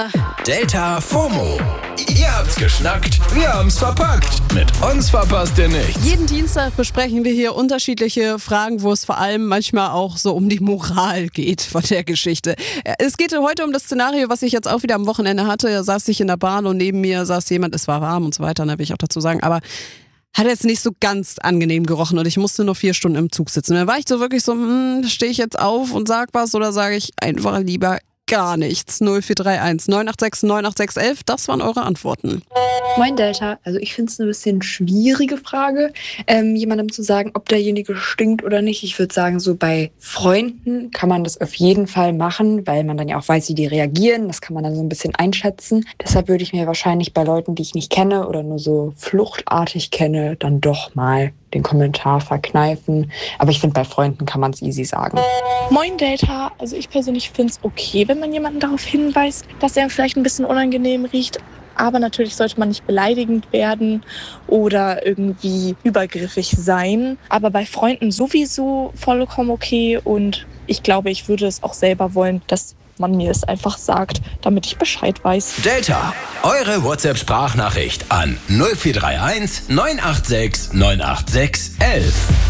Delta FOMO. Ihr habt's geschnackt, wir haben's verpackt. Mit uns verpasst ihr nichts. Jeden Dienstag besprechen wir hier unterschiedliche Fragen, wo es vor allem manchmal auch so um die Moral geht von der Geschichte. Es geht heute um das Szenario, was ich jetzt auch wieder am Wochenende hatte. Da saß ich in der Bahn und neben mir saß jemand, es war warm und so weiter, da will ich auch dazu sagen, aber hat jetzt nicht so ganz angenehm gerochen und ich musste nur 4 Stunden im Zug sitzen. Dann war ich so wirklich so, stehe ich jetzt auf und sag was oder sage ich einfach lieber gar nichts? 0431 986 986 11, das waren eure Antworten. Moin Delta, also ich finde es eine bisschen schwierige Frage, jemandem zu sagen, ob derjenige stinkt oder nicht. Ich würde sagen, so bei Freunden kann man das auf jeden Fall machen, weil man dann ja auch weiß, wie die reagieren. Das kann man dann so ein bisschen einschätzen. Deshalb würde ich mir wahrscheinlich bei Leuten, die ich nicht kenne oder nur so fluchtartig kenne, dann doch mal den Kommentar verkneifen. Aber ich finde, bei Freunden kann man es easy sagen. Moin Delta, also ich persönlich finde es okay, wenn man jemanden darauf hinweist, dass er vielleicht ein bisschen unangenehm riecht. Aber natürlich sollte man nicht beleidigend werden oder irgendwie übergriffig sein. Aber bei Freunden sowieso vollkommen okay. Und ich glaube, ich würde es auch selber wollen, dass man mir es einfach sagt, damit ich Bescheid weiß. Delta, eure WhatsApp-Sprachnachricht an 0431 986 986 11.